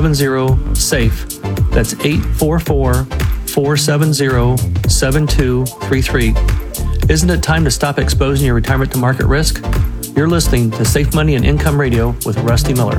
844-470-SAFE. That's 844-470-7233. Isn't it time to stop exposing your retirement to market risk? You're listening to Safe Money and Income Radio with Rusty Miller.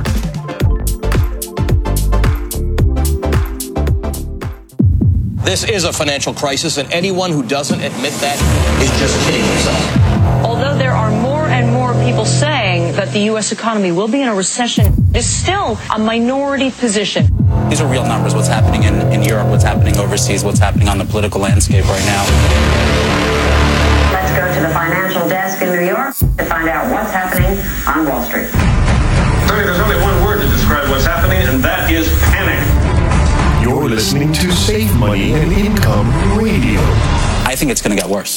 This is a financial crisis, and anyone who doesn't admit that is just kidding himself. Although there are more and more people saying that the U.S. economy will be in a recession, it's still a minority position. These are real numbers, what's happening in Europe, what's happening overseas, what's happening on the political landscape right now. Let's go to the financial desk in New York to find out what's happening on Wall Street. Tony, there's only one word to describe what's happening, and that is panic. You're listening to Safe Money and Income Radio. I think it's going to get worse.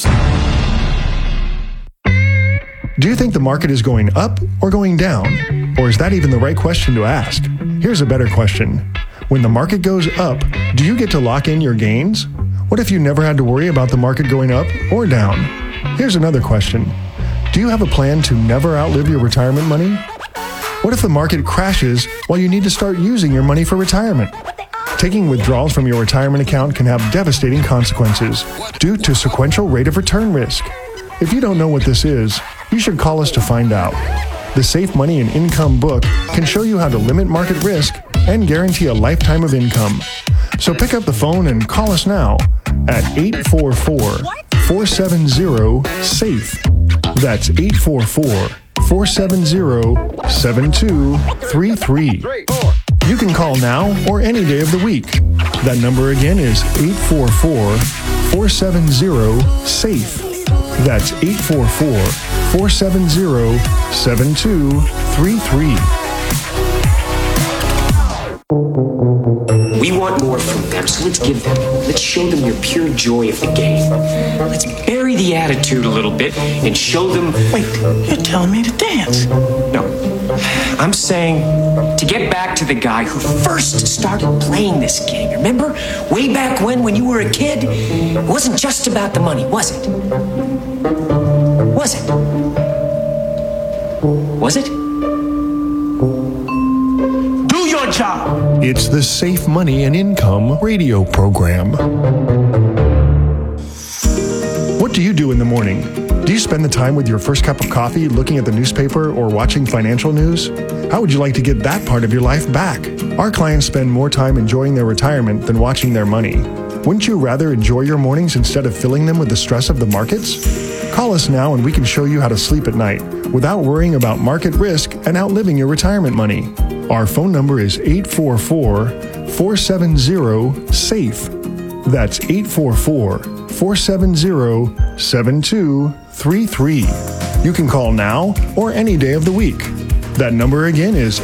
Do you think the market is going up or going down? Or is that even the right question to ask? Here's a better question. When the market goes up, do you get to lock in your gains? What if you never had to worry about the market going up or down? Here's another question. Do you have a plan to never outlive your retirement money? What if the market crashes while you need to start using your money for retirement? Taking withdrawals from your retirement account can have devastating consequences due to sequential rate of return risk. If you don't know what this is, you should call us to find out. The Safe Money and Income book can show you how to limit market risk and guarantee a lifetime of income. So pick up the phone and call us now at 844-470-SAFE. That's 844-470-7233. You can call now or any day of the week. That number again is 844-470-SAFE. That's 844-470-7233. We want more from them, so let's give them. Let's show them your pure joy of the game. Let's bury the attitude a little bit and show them... Wait, you're telling me to dance? No. I'm saying to get back to the guy who first started playing this game. Remember? Way back when you were a kid? It wasn't just about the money, was it? Was it? Was it? Do your job! It's the Safe Money and Income radio program. What do you do in the morning? Do you spend the time with your first cup of coffee looking at the newspaper or watching financial news? How would you like to get that part of your life back? Our clients spend more time enjoying their retirement than watching their money. Wouldn't you rather enjoy your mornings instead of filling them with the stress of the markets? Call us now and we can show you how to sleep at night without worrying about market risk and outliving your retirement money. Our phone number is 844-470-SAFE. That's 844-470-7233. You can call now or any day of the week. That number again is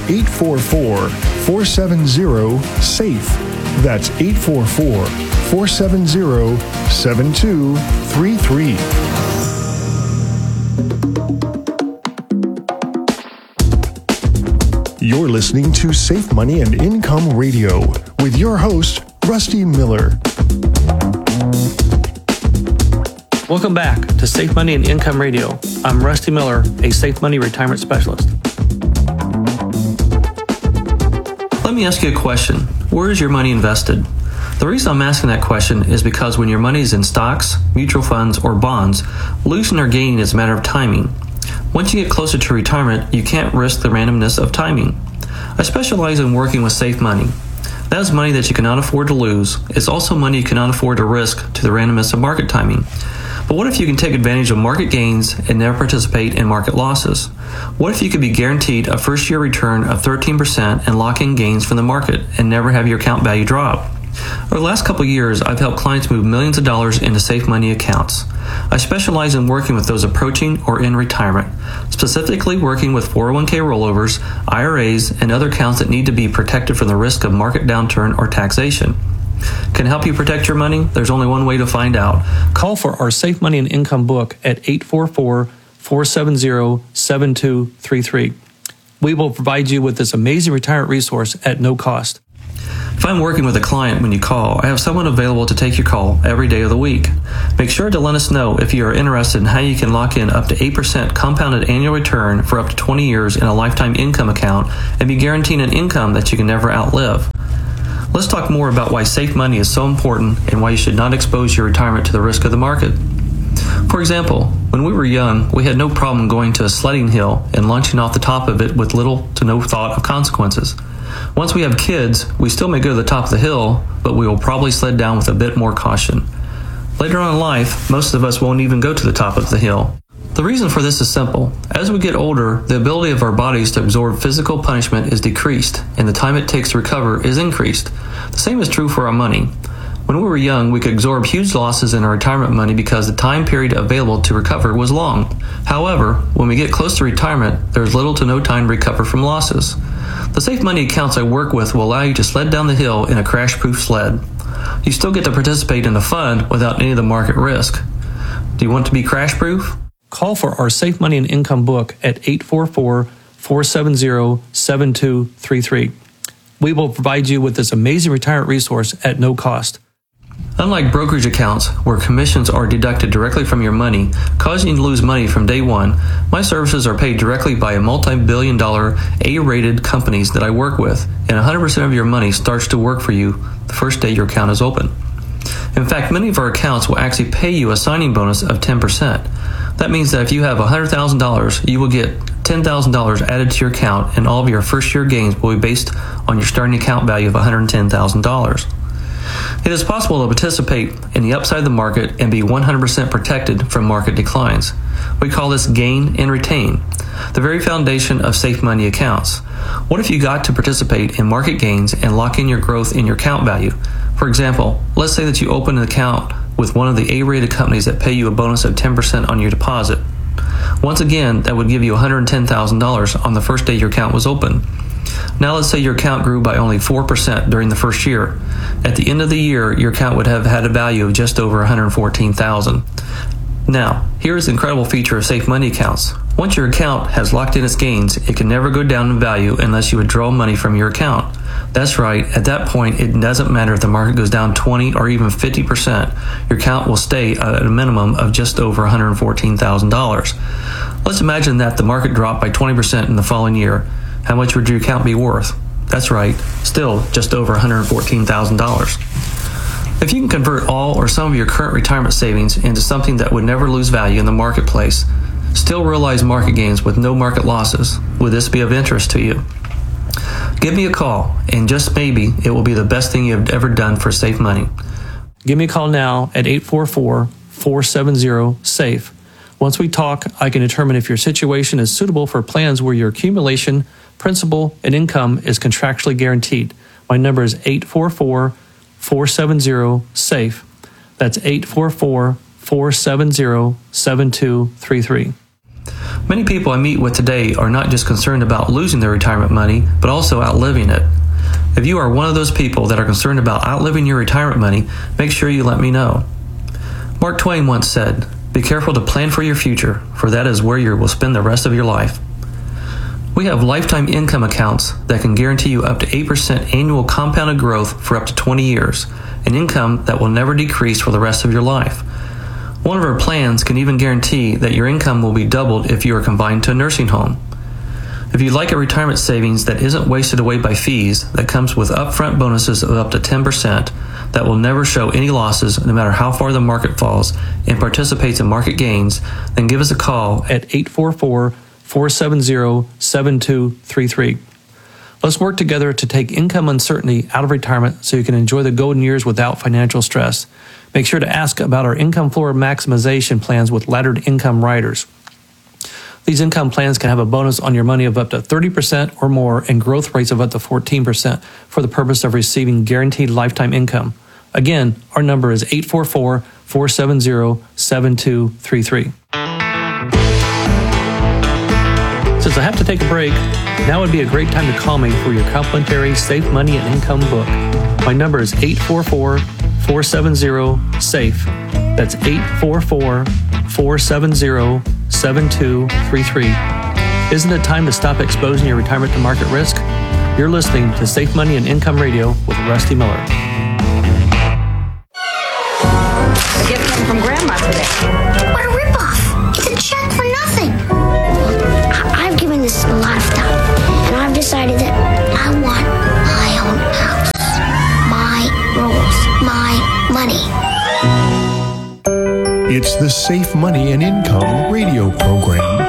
844-470-SAFE. That's 844-470-7233. You're listening to Safe Money and Income Radio with your host, Rusty Miller. Welcome back to Safe Money and Income Radio. I'm Rusty Miller, a Safe Money retirement specialist. Let me ask you a question. Where is your money invested? The reason I'm asking that question is because when your money is in stocks, mutual funds, or bonds, losing or gaining is a matter of timing. Once you get closer to retirement, you can't risk the randomness of timing. I specialize in working with safe money. That is money that you cannot afford to lose. It's also money you cannot afford to risk to the randomness of market timing. But what if you can take advantage of market gains and never participate in market losses? What if you could be guaranteed a first-year return of 13% and lock in gains from the market and never have your account value drop? Over the last couple of years, I've helped clients move millions of dollars into safe money accounts. I specialize in working with those approaching or in retirement, specifically working with 401k rollovers, IRAs, and other accounts that need to be protected from the risk of market downturn or taxation. Can I help you protect your money? There's only one way to find out. Call for our Safe Money and Income book at 844-470-7233. We will provide you with this amazing retirement resource at no cost. If I'm working with a client when you call, I have someone available to take your call every day of the week. Make sure to let us know if you are interested in how you can lock in up to 8% compounded annual return for up to 20 years in a lifetime income account and be guaranteed an income that you can never outlive. Let's talk more about why safe money is so important and why you should not expose your retirement to the risk of the market. For example, when we were young, we had no problem going to a sledding hill and launching off the top of it with little to no thought of consequences. Once we have kids, we still may go to the top of the hill, but we will probably sled down with a bit more caution. Later on in life, most of us won't even go to the top of the hill. The reason for this is simple. As we get older, the ability of our bodies to absorb physical punishment is decreased, and the time it takes to recover is increased. The same is true for our money. When we were young, we could absorb huge losses in our retirement money because the time period available to recover was long. However, when we get close to retirement, there's little to no time to recover from losses. The safe money accounts I work with will allow you to sled down the hill in a crash-proof sled. You still get to participate in the fun without any of the market risk. Do you want to be crash-proof? Call for our Safe Money and Income book at 844-470-7233. We will provide you with this amazing retirement resource at no cost. Unlike brokerage accounts, where commissions are deducted directly from your money, causing you to lose money from day one, my services are paid directly by multi-billion-dollar A-rated companies that I work with, and 100% of your money starts to work for you the first day your account is open. In fact, many of our accounts will actually pay you a signing bonus of 10%. That means that if you have $100,000, you will get $10,000 added to your account, and all of your first-year gains will be based on your starting account value of $110,000. It is possible to participate in the upside of the market and be 100% protected from market declines. We call this gain and retain, the very foundation of safe money accounts. What if you got to participate in market gains and lock in your growth in your account value? For example, let's say that you open an account with one of the A-rated companies that pay you a bonus of 10% on your deposit. Once again, that would give you $110,000 on the first day your account was open. Now let's say your account grew by only 4% during the first year. At the end of the year, your account would have had a value of just over $114,000. Now, here's the incredible feature of safe money accounts. Once your account has locked in its gains, it can never go down in value unless you withdraw money from your account. That's right, at that point, it doesn't matter if the market goes down 20 or even 50%. Your account will stay at a minimum of just over $114,000. Let's imagine that the market dropped by 20% in the following year. How much would your account be worth? That's right, still just over $114,000. If you can convert all or some of your current retirement savings into something that would never lose value in the marketplace, still realize market gains with no market losses, would this be of interest to you? Give me a call, and just maybe it will be the best thing you have ever done for safe money. Give me a call now at 844-470-SAFE. Once we talk, I can determine if your situation is suitable for plans where your accumulation, principal, and income is contractually guaranteed. My number is 844-470-SAFE. That's 844-470-7233. Many people I meet with today are not just concerned about losing their retirement money, but also outliving it. If you are one of those people that are concerned about outliving your retirement money, make sure you let me know. Mark Twain once said, "Be careful to plan for your future, for that is where you will spend the rest of your life." We have lifetime income accounts that can guarantee you up to 8% annual compounded growth for up to 20 years, an income that will never decrease for the rest of your life. One of our plans can even guarantee that your income will be doubled if you are confined to a nursing home. If you'd like a retirement savings that isn't wasted away by fees, that comes with upfront bonuses of up to 10%, that will never show any losses no matter how far the market falls, and participates in market gains, then give us a call at 844-470-7233. Let's work together to take income uncertainty out of retirement so you can enjoy the golden years without financial stress. Make sure to ask about our income floor maximization plans with laddered income riders. These income plans can have a bonus on your money of up to 30% or more and growth rates of up to 14% for the purpose of receiving guaranteed lifetime income. Again, our number is 844-470-7233. Since I have to take a break, now would be a great time to call me for your complimentary Safe Money and Income book. My number is 844-470-SAFE. That's 844-470-7233. Isn't it time to stop exposing your retirement to market risk? You're listening to Safe Money and Income Radio with Rusty Miller. A gift came from Grandma today. What a ripoff! It's a check for nothing. I've given this a lot of thought, and I've decided that I want my own house. my money. It's the Safe Money and Income radio program.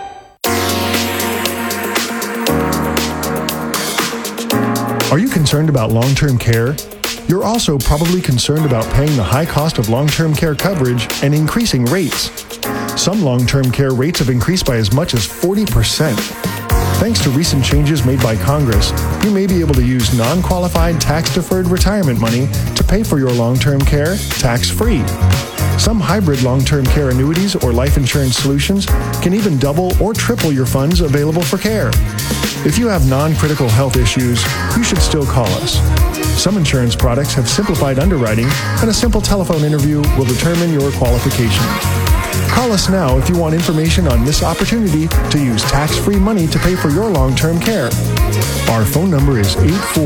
Are you concerned about long-term care? You're also probably concerned about paying the high cost of long-term care coverage and increasing rates. Some long-term care rates have increased by as much as 40%. Thanks to recent changes made by Congress, you may be able to use non-qualified tax-deferred retirement money to pay for your long-term care tax-free. Some hybrid long-term care annuities or life insurance solutions can even double or triple your funds available for care. If you have non-critical health issues, you should still call us. Some insurance products have simplified underwriting, and a simple telephone interview will determine your qualification. Call us now if you want information on this opportunity to use tax-free money to pay for your long-term care. Our phone number is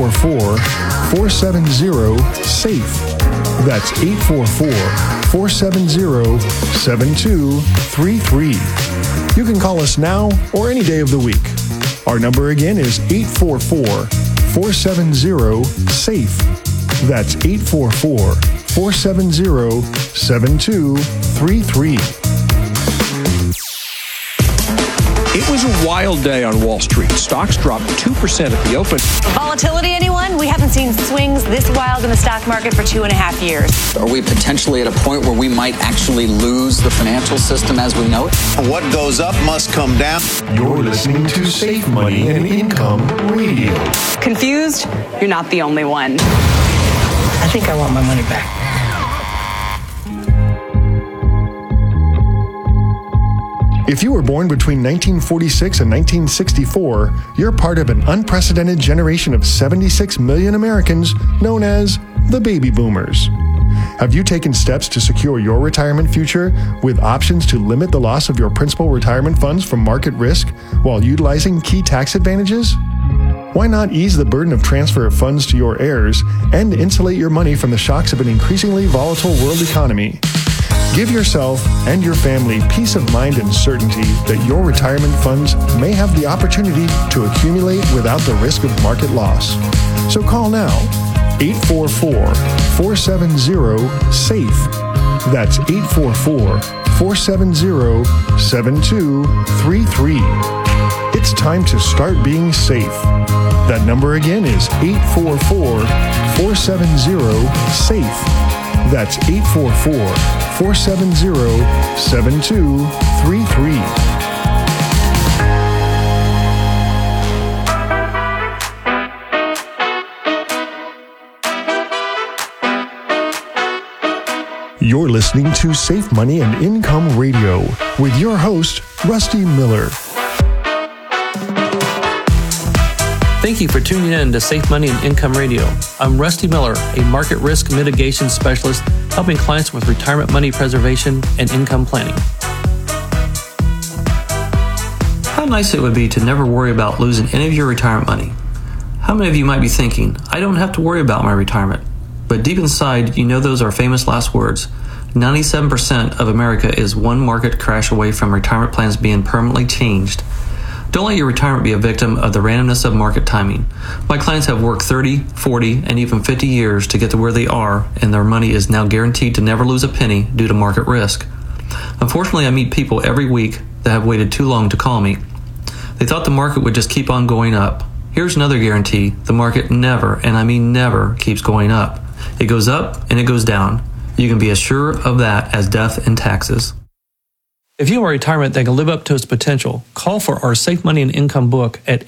844-470-SAFE. That's 844-470-7233. You can call us now or any day of the week. Our number again is 844-470-SAFE. That's 844-470-7233. It was a wild day on Wall Street. Stocks dropped 2% at the open. Volatility, anyone? We haven't seen swings this wild in the stock market for 2.5 years. Are we potentially at a point where we might actually lose the financial system as we know it? What goes up must come down. You're listening to Safe Money and Income Radio. Confused? You're not the only one. I think I want my money back. If you were born between 1946 and 1964, you're part of an unprecedented generation of 76 million Americans known as the baby boomers. Have you taken steps to secure your retirement future with options to limit the loss of your principal retirement funds from market risk while utilizing key tax advantages? Why not ease the burden of transfer of funds to your heirs and insulate your money from the shocks of an increasingly volatile world economy? Give yourself and your family peace of mind and certainty that your retirement funds may have the opportunity to accumulate without the risk of market loss. So call now, 844-470-SAFE. That's 844-470-7233. It's time to start being safe. That number again is 844-470-SAFE. That's 844-470-7233. You're listening to Safe Money and Income Radio with your host, Rusty Miller. Thank you for tuning in to Safe Money and Income Radio. I'm Rusty Miller, a market risk mitigation specialist helping clients with retirement money preservation and income planning. How nice it would be to never worry about losing any of your retirement money. How many of you might be thinking, I don't have to worry about my retirement? But deep inside, you know those are famous last words. 97% of America is one market crash away from retirement plans being permanently changed. Don't let your retirement be a victim of the randomness of market timing. My clients have worked 30, 40, and even 50 years to get to where they are, and their money is now guaranteed to never lose a penny due to market risk. Unfortunately, I meet people every week that have waited too long to call me. They thought the market would just keep on going up. Here's another guarantee. The market never, and I mean never, keeps going up. It goes up and it goes down. You can be as sure of that as death and taxes. If you have a retirement that can live up to its potential, call for our Safe Money and Income book at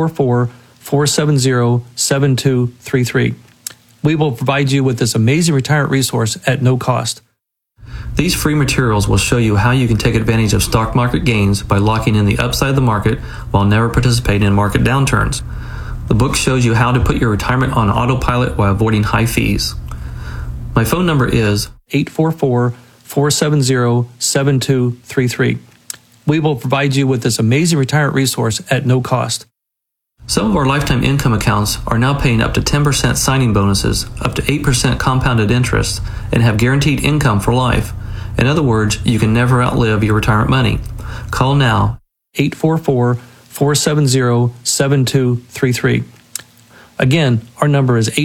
844-470-7233. We will provide you with this amazing retirement resource at no cost. These free materials will show you how you can take advantage of stock market gains by locking in the upside of the market while never participating in market downturns. The book shows you how to put your retirement on autopilot while avoiding high fees. My phone number is 844-470-7233. We will provide you with this amazing retirement resource at no cost. Some of our lifetime income accounts are now paying up to 10% signing bonuses, up to 8% compounded interest, and have guaranteed income for life. In other words, you can never outlive your retirement money. Call now, 844-470-7233. Again, our number is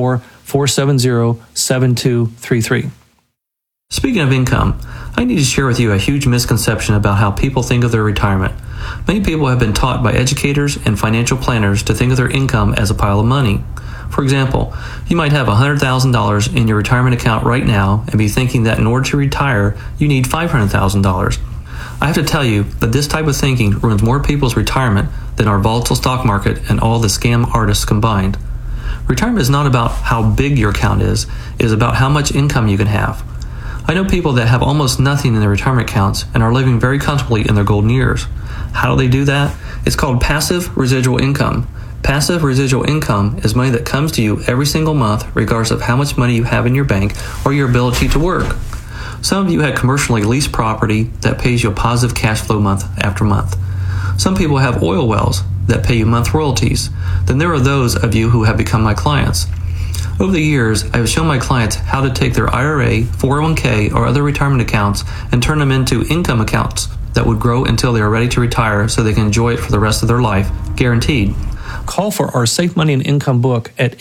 844-470-7233. Speaking of income, I need to share with you a huge misconception about how people think of their retirement. Many people have been taught by educators and financial planners to think of their income as a pile of money. For example, you might have $100,000 in your retirement account right now and be thinking that in order to retire, you need $500,000. I have to tell you that this type of thinking ruins more people's retirement than our volatile stock market and all the scam artists combined. Retirement is not about how big your account is, it is about how much income you can have. I know people that have almost nothing in their retirement accounts and are living very comfortably in their golden years. How do they do that? It's called passive residual income. Passive residual income is money that comes to you every single month regardless of how much money you have in your bank or your ability to work. Some of you have commercially leased property that pays you a positive cash flow month after month. Some people have oil wells that pay you month royalties. Then there are those of you who have become my clients. Over the years, I have shown my clients how to take their IRA, 401k, or other retirement accounts and turn them into income accounts that would grow until they are ready to retire so they can enjoy it for the rest of their life, guaranteed. Call for our Safe Money and Income book at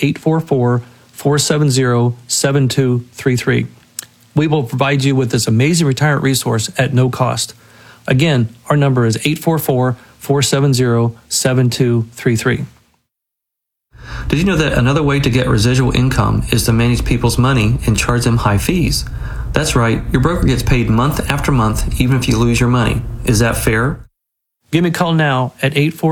844-470-7233. We will provide you with this amazing retirement resource at no cost. Again, our number is 844-470-7233. Did you know that another way to get residual income is to manage people's money and charge them high fees? That's right, your broker gets paid month after month even if you lose your money. Is that fair? Give me a call now at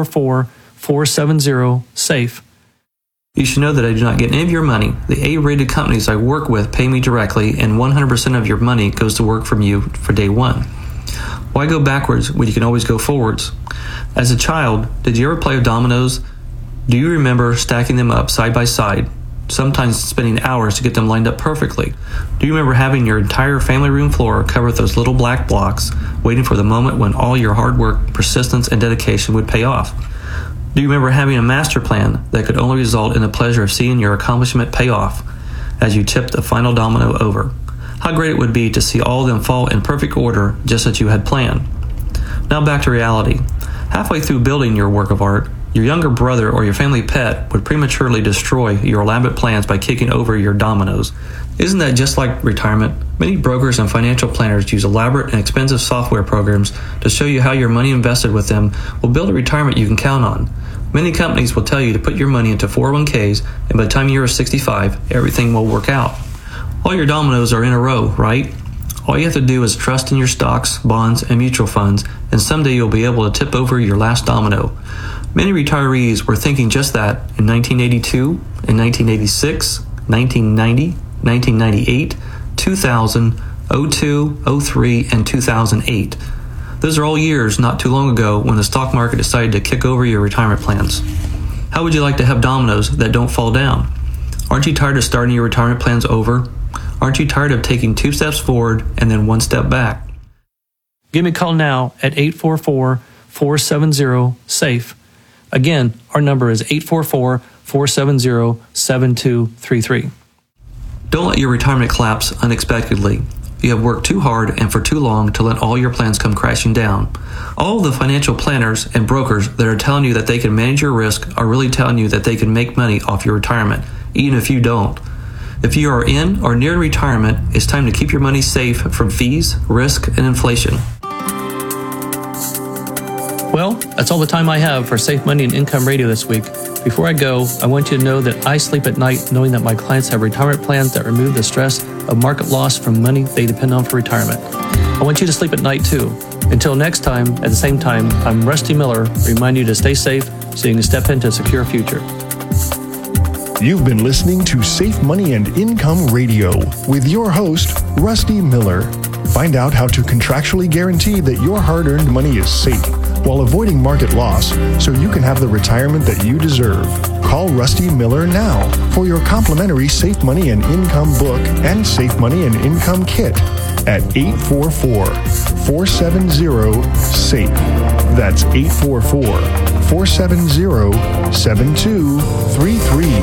844-470-SAFE. You should know that I do not get any of your money. The A-rated companies I work with pay me directly, and 100% of your money goes to work from you for day one. Why go backwards when you can always go forwards? As a child, did you ever play with dominoes? Do you remember stacking them up side by side, sometimes spending hours to get them lined up perfectly? Do you remember having your entire family room floor covered with those little black blocks, waiting for the moment when all your hard work, persistence, and dedication would pay off? Do you remember having a master plan that could only result in the pleasure of seeing your accomplishment pay off as you tipped the final domino over? How great it would be to see all of them fall in perfect order just as you had planned. Now back to reality. Halfway through building your work of art, your younger brother or your family pet would prematurely destroy your elaborate plans by kicking over your dominoes. Isn't that just like retirement? Many brokers and financial planners use elaborate and expensive software programs to show you how your money invested with them will build a retirement you can count on. Many companies will tell you to put your money into 401ks, and by the time you're 65, everything will work out. All your dominoes are in a row, right? All you have to do is trust in your stocks, bonds, and mutual funds, and someday you'll be able to tip over your last domino. Many retirees were thinking just that in 1982, in 1986, 1990, 1998, 2000, 02, 03, and 2008. Those are all years not too long ago when the stock market decided to kick over your retirement plans. How would you like to have dominoes that don't fall down? Aren't you tired of starting your retirement plans over? Aren't you tired of taking 2 steps forward and then 1 step back? Give me a call now at 844-470-SAFE. Again, our number is 844-470-7233. Don't let your retirement collapse unexpectedly. You have worked too hard and for too long to let all your plans come crashing down. All of the financial planners and brokers that are telling you that they can manage your risk are really telling you that they can make money off your retirement, even if you don't. If you are in or near retirement, it's time to keep your money safe from fees, risk, and inflation. Well, that's all the time I have for Safe Money and Income Radio this week. Before I go, I want you to know that I sleep at night knowing that my clients have retirement plans that remove the stress of market loss from money they depend on for retirement. I want you to sleep at night too. Until next time, at the same time, I'm Rusty Miller, reminding you to stay safe so you can step into a secure future. You've been listening to Safe Money and Income Radio with your host, Rusty Miller. Find out how to contractually guarantee that your hard-earned money is safe while avoiding market loss so you can have the retirement that you deserve. Call Rusty Miller now for your complimentary Safe Money and Income book and Safe Money and Income kit at 844-470-SAFE. That's 844-470-7233.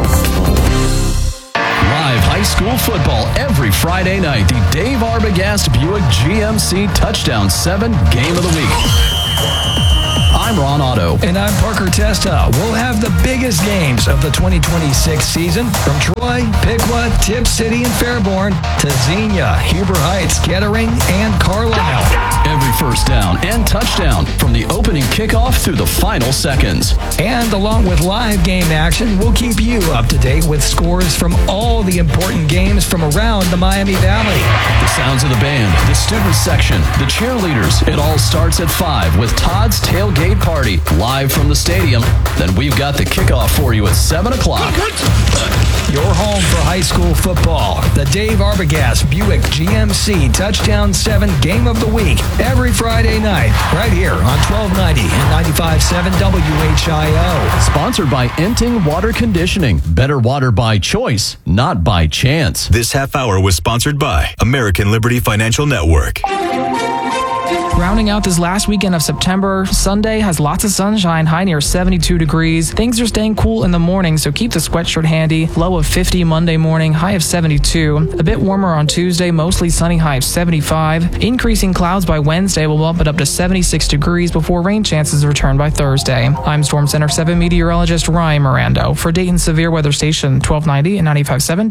Live high school football every Friday night. The Dave Arbogast Buick GMC Touchdown 7 Game of the Week. I'm Ron Otto. And I'm Parker Testa. We'll have the biggest games of the 2026 season from Troy, Piqua, Tip City, and Fairborn to Xenia, Huber Heights, Kettering, and Carlisle. Every first down and touchdown from the opening kickoff through the final seconds. And along with live game action, we'll keep you up to date with scores from all the important games from around the Miami Valley. The sounds of the band, the student section, the cheerleaders. It all starts at 5 with Todd's Tailgate Party live from the stadium. Then we've got the kickoff for you at 7 o'clock. Your home for high school football. The Dave Arbogast Buick GMC Touchdown 7 Game of the Week. Every Friday night, right here on 1290 and 95.7 WHIO. Sponsored by Enting Water Conditioning. Better water by choice, not by chance. This half hour was sponsored by American Liberty Financial Network. Rounding out this last weekend of September, Sunday has lots of sunshine, high near 72 degrees. Things are staying cool in the morning, so keep the sweatshirt handy. Low of 50 Monday morning, high of 72. A bit warmer on Tuesday, mostly sunny, high of 75. Increasing clouds by Wednesday will bump it up to 76 degrees before rain chances return by Thursday. I'm Storm Center 7 meteorologist Ryan Mirando for Dayton Severe Weather Station 1290 and 95.7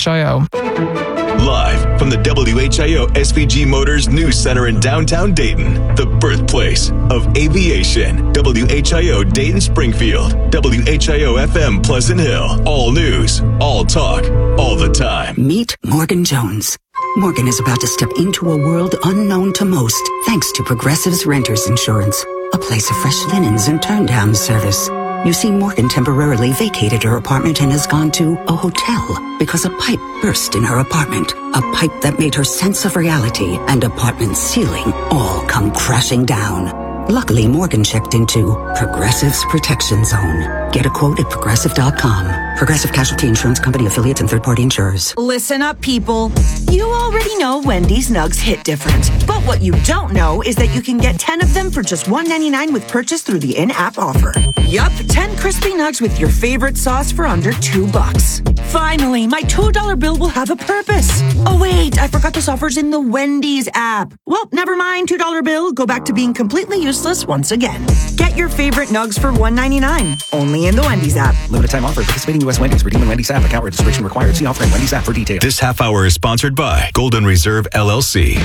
WHIO. Live from the WHIO SVG Motors News Center in downtown Dayton, the birthplace of aviation. WHIO Dayton Springfield, WHIO FM Pleasant Hill. All news, all talk, all the time. Meet Morgan Jones. Morgan is about to step into a world unknown to most, thanks to Progressive's Renters Insurance, a place of fresh linens and turn-down service. You see, Morgan temporarily vacated her apartment and has gone to a hotel because a pipe burst in her apartment. A pipe that made her sense of reality and apartment ceiling all come crashing down. Luckily, Morgan checked into Progressive's Protection Zone. Get a quote at Progressive.com. Progressive Casualty Insurance Company, affiliates, and third-party insurers. Listen up, people. You already know Wendy's Nugs hit different. But what you don't know is that you can get 10 of them for just $1.99 with purchase through the in-app offer. Yup, 10 crispy nugs with your favorite sauce for under $2. Finally, my $2 bill will have a purpose. Oh, wait, I forgot this offer's in the Wendy's app. Well, never mind, $2 bill. Go back to being completely useless once again. Get your favorite nugs for $1.99. Only in the Wendy's app. Limited time offer. Participating U.S. Wendy's. Redeem in Wendy's app. Account registration required. See offer in Wendy's app for details. This half hour is sponsored by Golden Reserve LLC.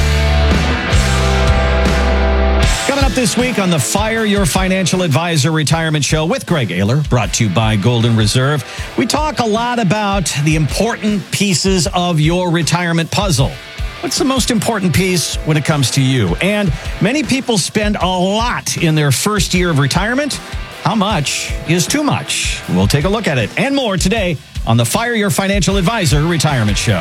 Coming up this week on the Fire Your Financial Advisor Retirement Show with Greg Ayler, brought to you by Golden Reserve. We talk a lot about the important pieces of your retirement puzzle. What's the most important piece when it comes to you? And many people spend a lot in their first year of retirement. How much is too much? We'll take a look at it and more today on the Fire Your Financial Advisor Retirement Show.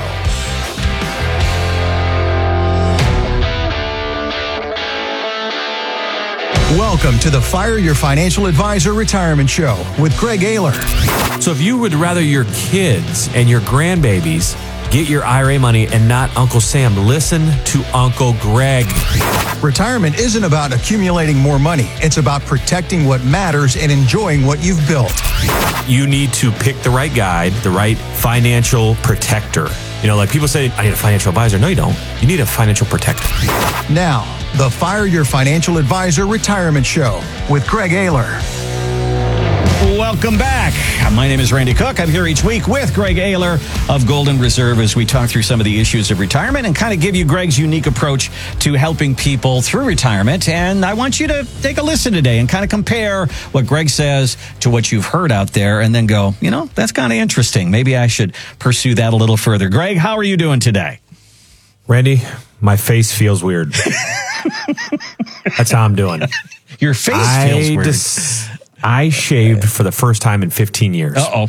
Welcome to the Fire Your Financial Advisor Retirement Show with Greg Ayler. So if you would rather your kids and your grandbabies get your IRA money and not Uncle Sam, listen to Uncle Greg. Retirement isn't about accumulating more money. It's about protecting what matters and enjoying what you've built. You need to pick the right guide, the right financial protector. You know, like people say, I need a financial advisor. No, you don't. You need a financial protector. Now, the Fire Your Financial Advisor Retirement Show with Greg Ayler. Welcome back. My name is Randy Cook. I'm here each week with Greg Ayler of Golden Reserve as we talk through some of the issues of retirement and kind of give you Greg's unique approach to helping people through retirement. And I want you to take a listen today and kind of compare what Greg says to what you've heard out there and then go, you know, that's kind of interesting. Maybe I should pursue that a little further. Greg, how are you doing today? Randy, my face feels weird. That's how I'm doing. Your face feels weird. I shaved for the first time in 15 years. Uh-oh.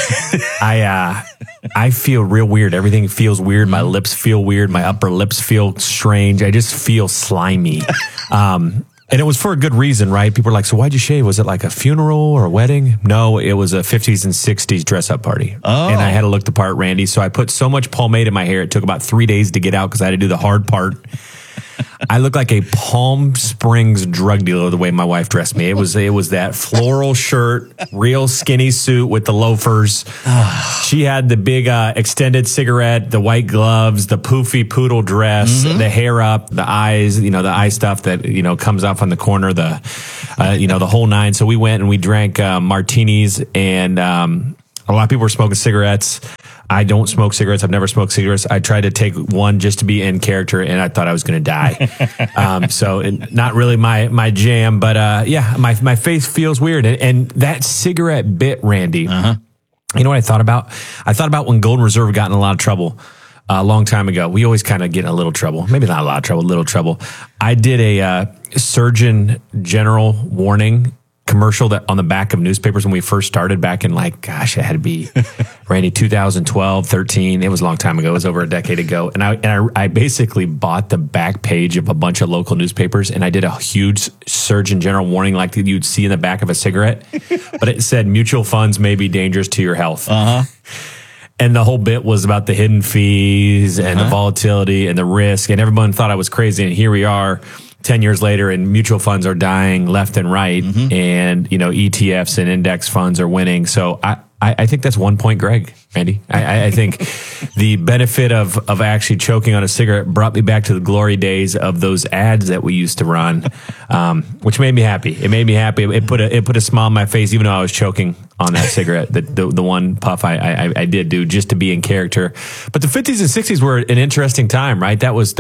I feel real weird. Everything feels weird. My lips feel weird. My upper lips feel strange. I just feel slimy. And it was for a good reason, right? People are like, so why'd you shave? Was it like a funeral or a wedding? No, it was a 50s and 60s dress-up party. Oh. And I had to look the part, Randy. So I put so much pomade in my hair, it took about 3 days to get out because I had to do the hard part. I look like a Palm Springs drug dealer the way my wife dressed me. It was that floral shirt, real skinny suit with the loafers. She had the big extended cigarette, the white gloves, the poofy poodle dress, the hair up, the eyes, the eye stuff that, comes off on the corner, the whole nine. So we went and we drank martinis, and a lot of people were smoking cigarettes. I don't smoke cigarettes. I've never smoked cigarettes. I tried to take one just to be in character, and I thought I was going to die. So not really my jam, but my face feels weird. And that cigarette bit, Randy, you know what I thought about? I thought about when Golden Reserve got in a lot of trouble a long time ago. We always kind of get in a little trouble. Maybe not a lot of trouble, little trouble. I did a Surgeon General warning commercial that on the back of newspapers when we first started back in it had to be Randy 2012, 13. It was a long time ago. It was over a decade ago. And I basically bought the back page of a bunch of local newspapers, and I did a huge Surgeon General warning like you'd see in the back of a cigarette, but it said mutual funds may be dangerous to your health. And the whole bit was about the hidden fees and the volatility and the risk, and everyone thought I was crazy. And here we are 10 years later, and mutual funds are dying left and right, and ETFs and index funds are winning. So I think that's 1 point, Greg, Randy. I think the benefit of actually choking on a cigarette brought me back to the glory days of those ads that we used to run, which made me happy. It made me happy. It put a smile on my face, even though I was choking on that cigarette. The one puff I did do just to be in character. But the 50s and 60s were an interesting time, right? That was the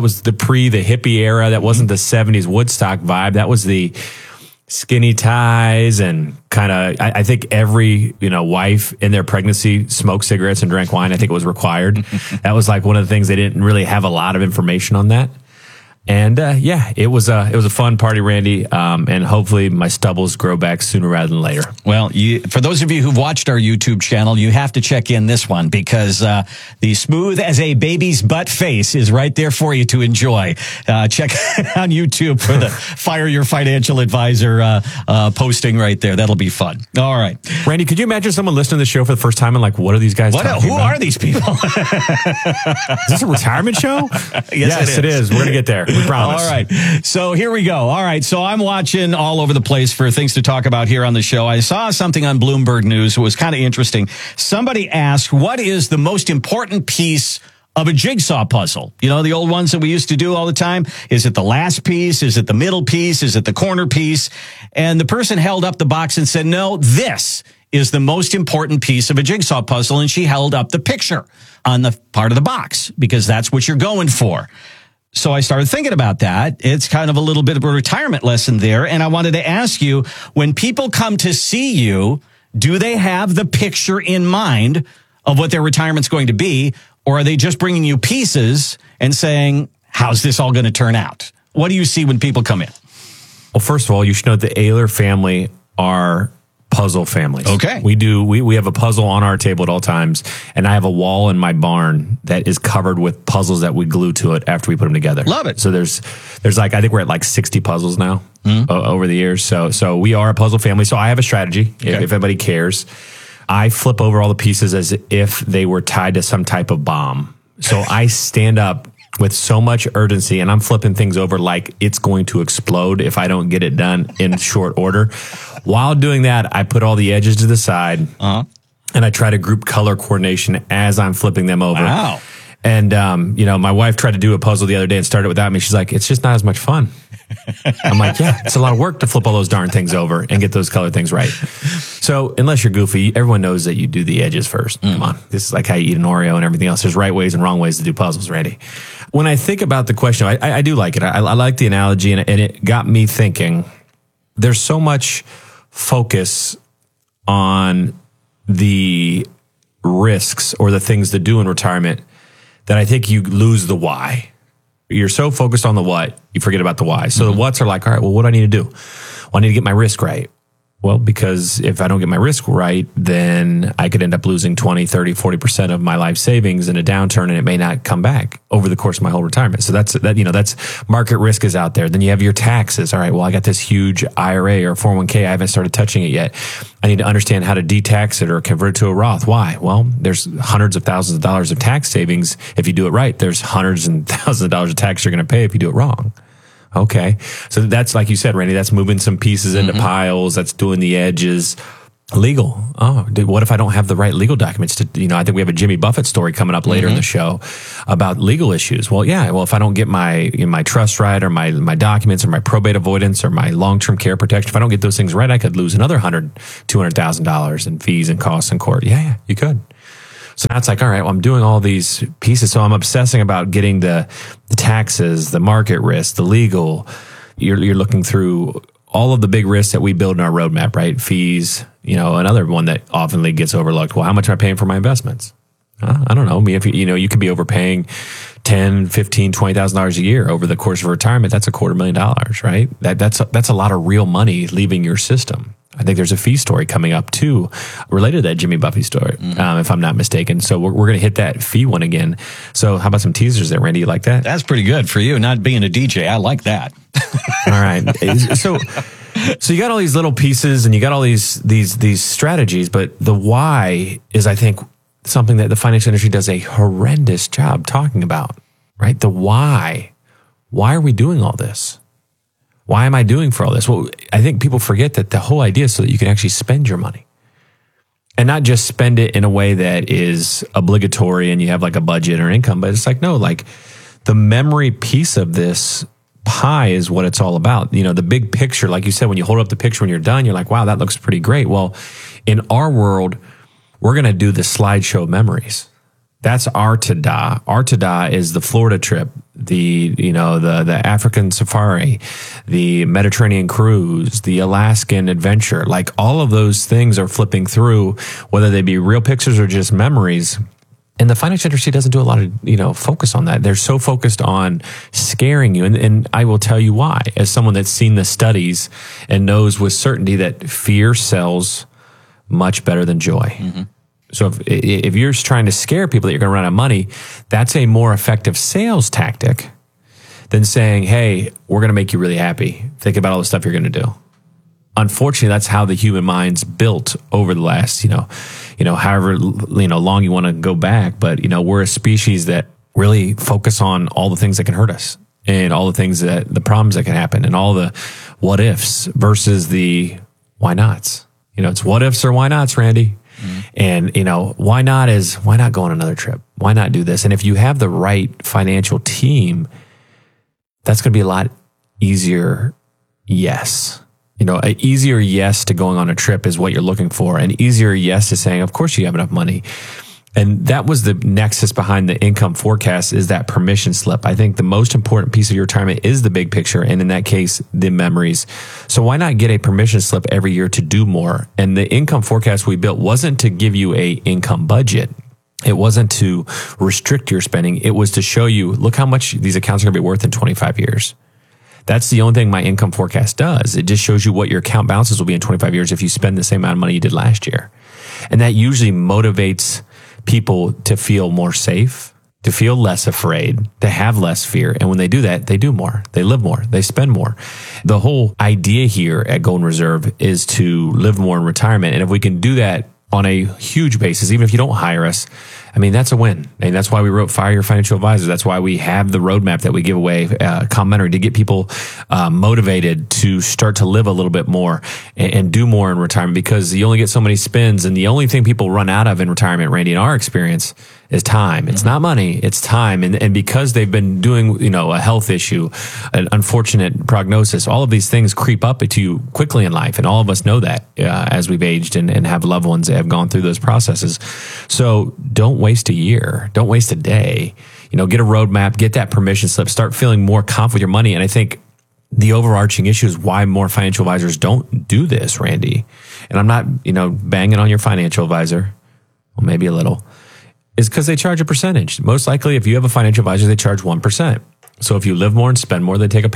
hippie era. That wasn't the 70s Woodstock vibe. That was the skinny ties and kind of, I think every, wife in their pregnancy smoked cigarettes and drank wine. I think it was required. That was like one of the things. They didn't really have a lot of information on that. And it was a fun party, Randy. And hopefully my stubbles grow back sooner rather than later. Well, for those of you who've watched our YouTube channel, you have to check in this one because the smooth as a baby's butt face is right there for you to enjoy. Check on YouTube for the Fire Your Financial Advisor posting right there. That'll be fun. All right, Randy, could you imagine someone listening to the show for the first time and what are these guys talking about? Who are these people? Is this a retirement show? Yes, it is. We're gonna get there. We promise. All right. So here we go. All right. So I'm watching all over the place for things to talk about here on the show. I saw something on Bloomberg News. It was kind of interesting. Somebody asked, what is the most important piece of a jigsaw puzzle? The old ones that we used to do all the time. Is it the last piece? Is it the middle piece? Is it the corner piece? And the person held up the box and said, no, this is the most important piece of a jigsaw puzzle. And she held up the picture on the part of the box because that's what you're going for. So I started thinking about that. It's kind of a little bit of a retirement lesson there. And I wanted to ask you, when people come to see you, do they have the picture in mind of what their retirement's going to be? Or are they just bringing you pieces and saying, how's this all going to turn out? What do you see when people come in? Well, first of all, you should know the Ayler family are puzzle families. Okay. We have a puzzle on our table at all times, and I have a wall in my barn that is covered with puzzles that we glue to it after we put them together. Love it. So there's I think we're at 60 puzzles now over the years. So we are a puzzle family. So I have a strategy if anybody cares. I flip over all the pieces as if they were tied to some type of bomb. So I stand up with so much urgency, and I'm flipping things over like it's going to explode if I don't get it done in short order. While doing that, I put all the edges to the side, and I try to group color coordination as I'm flipping them over. Wow. And, my wife tried to do a puzzle the other day and started without me. She's like, it's just not as much fun. I'm like, yeah, it's a lot of work to flip all those darn things over and get those color things right. So unless you're goofy, everyone knows that you do the edges first. Come on. This is like how you eat an Oreo and everything else. There's right ways and wrong ways to do puzzles, Randy. When I think about the question, I do like it. I like the analogy, and it got me thinking. There's so much focus on the risks or the things to do in retirement that I think you lose the why. You're so focused on the what, you forget about the why. So the whats are like, all right, well, what do I need to do? Well, I need to get my risk right. Well, because if I don't get my risk right, then I could end up losing 20, 30, 40% of my life savings in a downturn, and it may not come back over the course of my whole retirement. So that's market risk is out there. Then you have your taxes. All right, well, I got this huge IRA or 401k. I haven't started touching it yet. I need to understand how to detax it or convert it to a Roth. Why? Well, there's hundreds of thousands of dollars of tax savings if you do it right. There's hundreds and thousands of dollars of tax you're going to pay if you do it wrong. Okay. So that's, like you said, Randy, that's moving some pieces into piles. That's doing the edges. Legal. Oh, what if I don't have the right legal documents to, I think we have a Jimmy Buffett story coming up later in the show about legal issues. Well, yeah. Well, if I don't get my trust right, or my documents, or my probate avoidance, or my long-term care protection, if I don't get those things right, I could lose another $200,000 in fees and costs in court. Yeah, you could. So now it's like, all right, well, I'm doing all these pieces. So I'm obsessing about getting the taxes, the market risk, the legal. You're looking through all of the big risks that we build in our roadmap, right? Fees, another one that often gets overlooked. Well, how much am I paying for my investments? I don't know. I mean, if you could be overpaying $10,000, $15,000, $20,000 a year over the course of retirement. That's $250,000, right? That's a lot of real money leaving your system. I think there's a fee story coming up too, related to that Jimmy Buffett story, if I'm not mistaken. So we're going to hit that fee one again. So how about some teasers there, Randy? You like that? That's pretty good for you, not being a DJ. I like that. All right. So you got all these little pieces and you got all these strategies, but the why is, I think, something that the financial industry does a horrendous job talking about, right? The why. Why are we doing all this? Why am I doing for all this? Well, I think people forget that the whole idea is so that you can actually spend your money, and not just spend it in a way that is obligatory and you have like a budget or income, but it's like, no, like the memory piece of this pie is what it's all about. The big picture, like you said, when you hold up the picture when you're done, you're like, wow, that looks pretty great. Well, in our world, we're going to do the slideshow memories. That's our tada. Our tada is the Florida trip, the African safari, the Mediterranean cruise, the Alaskan adventure. Like all of those things are flipping through, whether they be real pictures or just memories. And the financial industry doesn't do a lot of, focus on that. They're so focused on scaring you. And I will tell you why, as someone that's seen the studies and knows with certainty that fear sells much better than joy. So if you're trying to scare people that you're going to run out of money, that's a more effective sales tactic than saying, hey, we're going to make you really happy. Think about all the stuff you're going to do. Unfortunately, that's how the human mind's built over the last, however, long you want to go back. But, we're a species that really focus on all the things that can hurt us and all the things the problems that can happen and all the what ifs versus the why nots. It's what ifs or why nots, Randy. And, why not go on another trip? Why not do this? And if you have the right financial team, that's going to be a lot easier. Yes. An easier yes to going on a trip is what you're looking for. An easier yes to saying, of course you have enough money. And that was the nexus behind the income forecast, is that permission slip. I think the most important piece of your retirement is the big picture, and in that case, the memories. So why not get a permission slip every year to do more? And the income forecast we built wasn't to give you a income budget. It wasn't to restrict your spending. It was to show you, look how much these accounts are going to be worth in 25 years. That's the only thing my income forecast does. It just shows you what your account balances will be in 25 years if you spend the same amount of money you did last year. And that usually motivates people to feel more safe, to feel less afraid, to have less fear. And when they do that, they do more, they live more, they spend more. The whole idea here at Golden Reserve is to live more in retirement. And if we can do that on a huge basis, even if you don't hire us, I mean, that's a win. And that's why we wrote Fire Your Financial Advisor. That's why we have the roadmap that we give away, complimentary, to get people motivated to start to live a little bit more and do more in retirement, because you only get so many spins. And the only thing people run out of in retirement, Randy, in our experience, is time. It's not money, it's time. And because they've been doing, a health issue, an unfortunate prognosis, all of these things creep up to you quickly in life. And all of us know that as we've aged and have loved ones that have gone through those processes. So don't waste a year. Don't waste a day. Get a roadmap, get that permission slip, start feeling more confident with your money. And I think the overarching issue is why more financial advisors don't do this, Randy. And I'm not, banging on your financial advisor. Well, maybe a little. Is because they charge a percentage. Most likely, if you have a financial advisor, they charge 1%. So if you live more and spend more, they take a pay cut.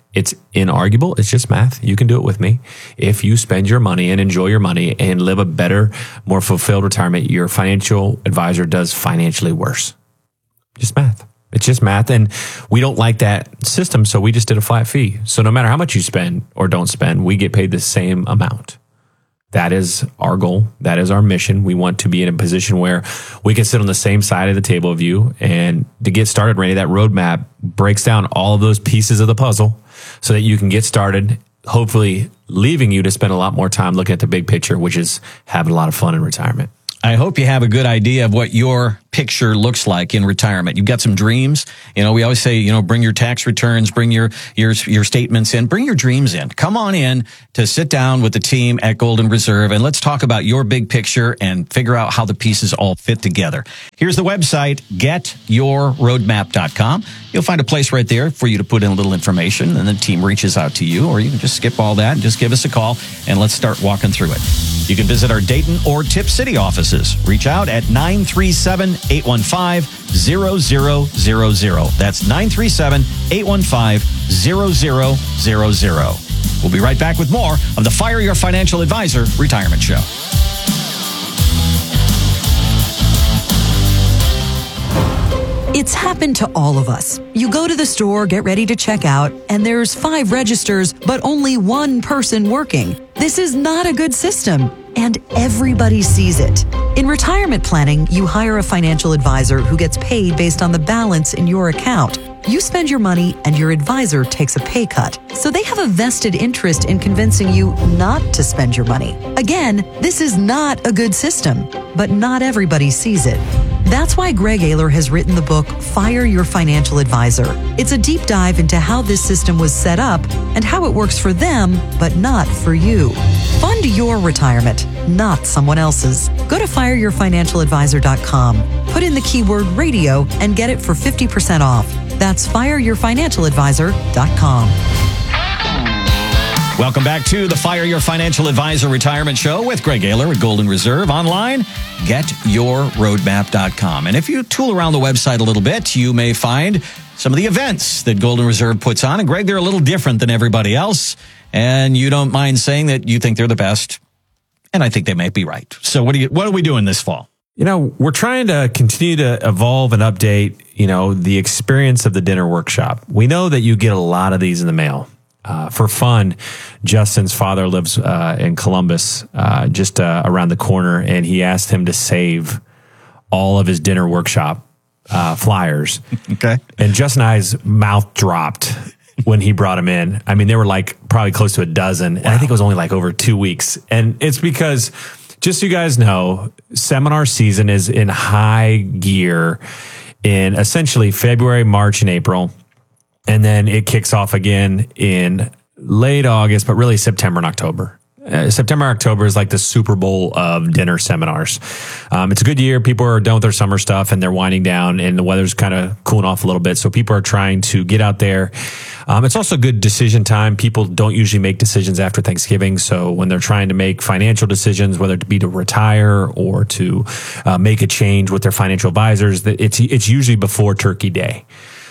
It's inarguable. It's just math. You can do it with me. If you spend your money and enjoy your money and live a better, more fulfilled retirement, your financial advisor does financially worse. Just math. It's just math. And we don't like that system, so we just did a flat fee. So no matter how much you spend or don't spend, we get paid the same amount. That is our goal. That is our mission. We want to be in a position where we can sit on the same side of the table of you. And to get started, Randy, that roadmap breaks down all of those pieces of the puzzle so that you can get started, hopefully leaving you to spend a lot more time looking at the big picture, which is having a lot of fun in retirement. I hope you have a good idea of what your picture looks like in retirement. You've got some dreams. You know, we always say, you know, bring your tax returns, bring your statements in, bring your dreams in. Come on in to sit down with the team at Golden Reserve and let's talk about your big picture and figure out how the pieces all fit together. Here's the website, getyourroadmap.com. You'll find a place right there for you to put in a little information and the team reaches out to you, or you can just skip all that and just give us a call and let's start walking through it. You can visit our Dayton or Tip City offices. Reach out at 937-815-0000. That's 937-815-0000. We'll be right back with more of the Fire Your Financial Advisor Retirement Show. It's happened to all of us. You go to the store, get ready to check out, and there's 5 registers, but only 1 person working. This is not a good system, and everybody sees it. In retirement planning, you hire a financial advisor who gets paid based on the balance in your account. You spend your money, and your advisor takes a pay cut. So they have a vested interest in convincing you not to spend your money. Again, this is not a good system, but not everybody sees it. That's why Greg Ayler has written the book, Fire Your Financial Advisor. It's a deep dive into how this system was set up and how it works for them, but not for you. Fund your retirement, not someone else's. Go to fireyourfinancialadvisor.com. Put in the keyword radio and get it for 50% off. That's fireyourfinancialadvisor.com. Welcome back to the Fire Your Financial Advisor Retirement Show with Greg Ayler at Golden Reserve. Online, getyourroadmap.com. And if you tool around the website a little bit, you may find some of the events that Golden Reserve puts on. And Greg, they're a little different than everybody else. And you don't mind saying that you think they're the best. And I think they might be right. So what are we doing this fall? You know, we're trying to continue to evolve and update, you know, the experience of the dinner workshop. We know that you get a lot of these in the mail. For fun, Justin's father lives in Columbus, just around the corner, and he asked him to save all of his dinner workshop flyers. Okay. And Justin and I's mouth dropped when he brought them in. I mean, they were like probably close to a dozen, and I think it was only like over 2 weeks. And it's because, just so you guys know, seminar season is in high gear in essentially February, March, and April. And then it kicks off again in late August, but really September and October. September, October is like the Super Bowl of dinner seminars. It's a good year. People are done with their summer stuff and they're winding down and the weather's kind of cooling off a little bit. So people are trying to get out there. It's also good decision time. People don't usually make decisions after Thanksgiving. So when they're trying to make financial decisions, whether it be to retire or to make a change with their financial advisors, it's usually before Turkey Day.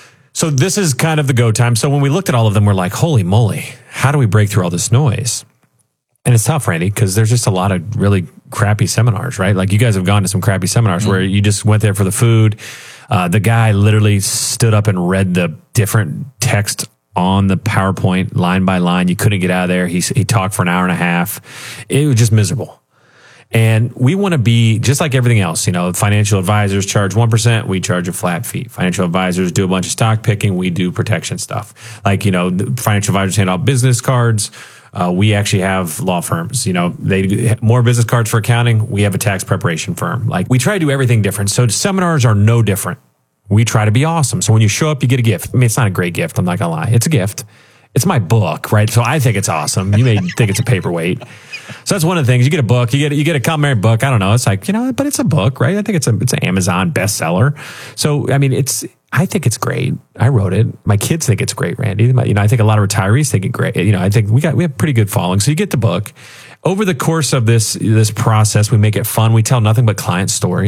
So this is kind of the go time. So when we looked at all of them, we're like, holy moly, how do we break through all this noise? And it's tough, Randy, because there's just a lot of really crappy seminars, right? Like you guys have gone to some crappy seminars where you just went there for the food. The guy literally stood up and read the different text on the PowerPoint line by line. You couldn't get out of there. He talked for an hour and a half. It was just miserable. And we want to be just like everything else. You know, financial advisors charge 1%. We charge a flat fee. Financial advisors do a bunch of stock picking. We do protection stuff. Like, you know, the financial advisors hand out business cards. We actually have law firms. You know, they do more business cards for accounting. We have a tax preparation firm. Like we try to do everything different. So seminars are no different. We try to be awesome. So when you show up, you get a gift. I mean, it's not a great gift. I'm not going to lie. It's a gift. It's my book, right? So I think it's awesome. You may think it's a paperweight. So that's one of the things. You get a book, you get a complimentary book. I don't know. It's like, you know, but it's a book, right? I think it's an Amazon bestseller. So, I mean, I think it's great. I wrote it. My kids think it's great, Randy. You know, I think a lot of retirees think it's great. You know, I think we have pretty good following. So you get the book. Over the course of this process, we make it fun. We tell nothing but client stories.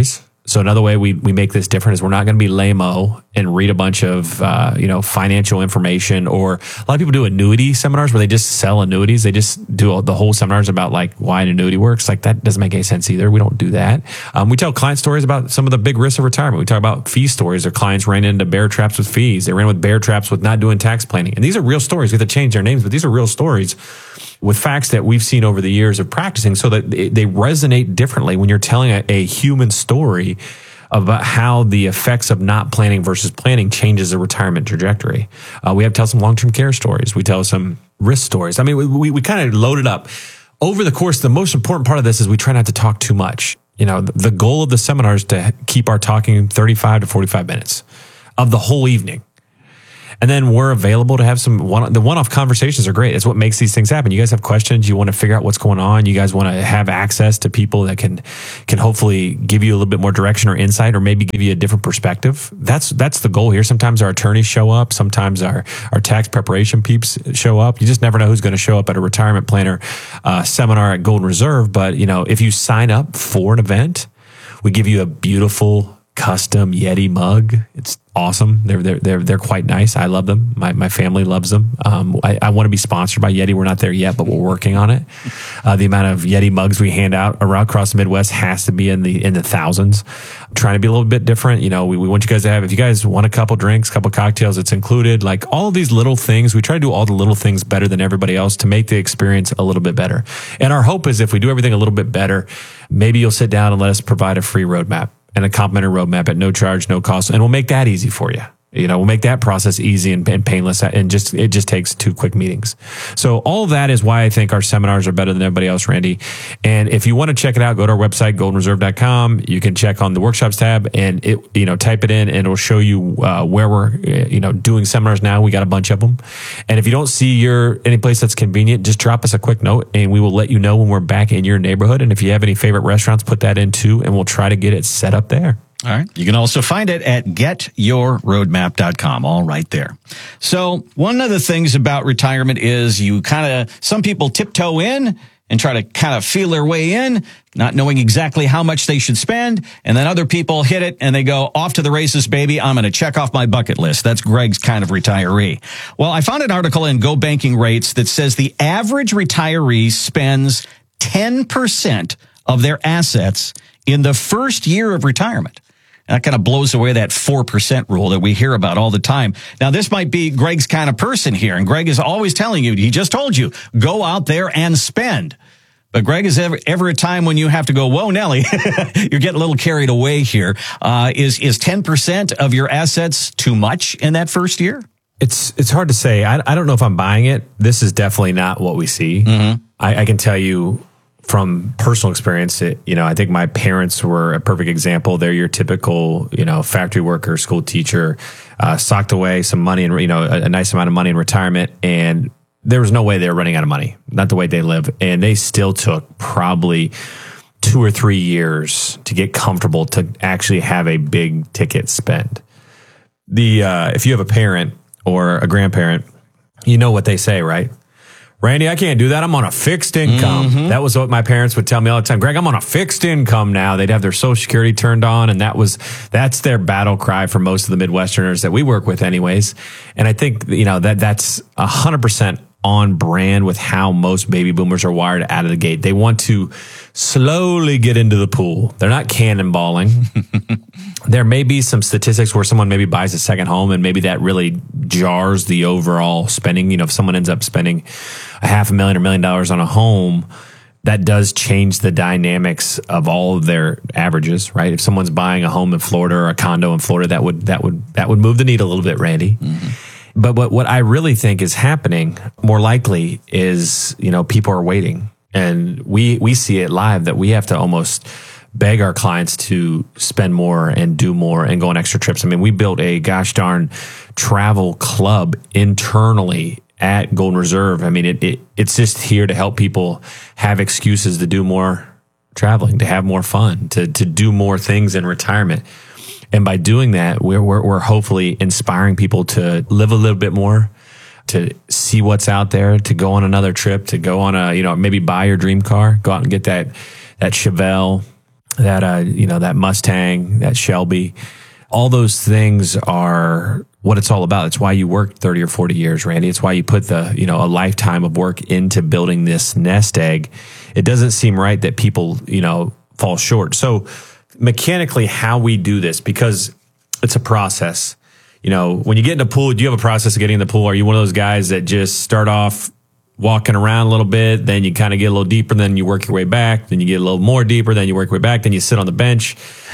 So another way we make this different is we're not going to be lame-o and read a bunch of, financial information, or a lot of people do annuity seminars where they just sell annuities. They just do the whole seminars about like why an annuity works. Like that doesn't make any sense either. We don't do that. We tell client stories about some of the big risks of retirement. We talk about fee stories. Their clients ran into bear traps with fees. They ran with bear traps with not doing tax planning. And these are real stories. We have to change their names, but these are real stories with facts that we've seen over the years of practicing, so that they resonate differently when you're telling a human story about how the effects of not planning versus planning changes the retirement trajectory. We have to tell some long-term care stories. We tell some risk stories. I mean, we kind of load it up. Over the course, the most important part of this is we try not to talk too much. The goal of the seminar is to keep our talking 35 to 45 minutes of the whole evening. And then we're available to have the one-off conversations are great. It's what makes these things happen. You guys have questions. You want to figure out what's going on. You guys want to have access to people that can hopefully give you a little bit more direction or insight, or maybe give you a different perspective. That's the goal here. Sometimes our attorneys show up. Sometimes our tax preparation peeps show up. You just never know who's going to show up at a retirement planner seminar at Golden Reserve. But if you sign up for an event, we give you a beautiful custom Yeti mug. It's awesome. They're quite nice. I love them. My family loves them. I want to be sponsored by Yeti. We're not there yet, but we're working on it. The amount of Yeti mugs we hand out around across the Midwest has to be in the thousands. I'm trying to be a little bit different. We want you guys to have, if you guys want a couple drinks, couple cocktails, it's included. Like all these little things, we try to do all the little things better than everybody else to make the experience a little bit better. And our hope is if we do everything a little bit better, maybe you'll sit down and let us provide a free roadmap and a complimentary roadmap at no charge, no cost. And we'll make that easy for you. We'll make that process easy and painless, and it just takes 2 quick meetings. So all of that is why I think our seminars are better than everybody else, Randy. And if you want to check it out, go to our website, goldenreserve.com. You can check on the workshops tab and type it in, and it'll show you where we're doing seminars now. We got a bunch of them. And if you don't see any place that's convenient, just drop us a quick note and we will let you know when we're back in your neighborhood. And if you have any favorite restaurants, put that in too, and we'll try to get it set up there. All right. You can also find it at getyourroadmap.com, all right there. So one of the things about retirement is some people tiptoe in and try to kind of feel their way in, not knowing exactly how much they should spend. And then other people hit it and they go, off to the races, baby. I'm going to check off my bucket list. That's Greg's kind of retiree. Well, I found an article in Go Banking Rates that says the average retiree spends 10% of their assets in the first year of retirement. That kind of blows away that 4% rule that we hear about all the time. Now, this might be Greg's kind of person here, and Greg is always telling you, he just told you, go out there and spend. But Greg, is ever a time when you have to go, whoa, Nelly, you're getting a little carried away here. Is 10% of your assets too much in that first year? It's hard to say. I don't know if I'm buying it. This is definitely not what we see. Mm-hmm. I can tell you from personal experience, I think my parents were a perfect example. They're your typical, factory worker, school teacher, socked away some money and, a nice amount of money in retirement. And there was no way they were running out of money, not the way they live. And they still took probably 2 or 3 years to get comfortable to actually have a big ticket spend. If you have a parent or a grandparent, you know what they say, right? Randy, I can't do that. I'm on a fixed income. Mm-hmm. That was what my parents would tell me all the time. Greg, I'm on a fixed income now. They'd have their Social Security turned on, and that's their battle cry for most of the Midwesterners that we work with anyways. And I think, that's 100% on brand with how most baby boomers are wired out of the gate. They want to slowly get into the pool. They're not cannonballing. There may be some statistics where someone maybe buys a second home and maybe that really jars the overall spending. If someone ends up spending $500,000 or $1 million on a home, that does change the dynamics of all of their averages, right? If someone's buying a home in Florida or a condo in Florida, that would move the needle a little bit, Randy. Mm-hmm. But what I really think is happening more likely is, people are waiting. And we see it live that we have to almost beg our clients to spend more and do more and go on extra trips. I mean, we built a gosh darn travel club internally at Golden Reserve. I mean, it's just here to help people have excuses to do more traveling, to have more fun, to do more things in retirement. And by doing that, we're hopefully inspiring people to live a little bit more, to see what's out there, to go on another trip, to go on maybe buy your dream car, go out and get that Chevelle that Mustang, that Shelby. All those things are what it's all about. It's why you worked 30 or 40 years, Randy. It's why you put a lifetime of work into building this nest egg. It doesn't seem right that people, fall short. So mechanically, how we do this, because it's a process. When you get in the pool, do you have a process of getting in the pool? Are you one of those guys that just start off walking around a little bit, then you kind of get a little deeper, then you work your way back, then you get a little more deeper, then you work your way back, then you sit on the bench.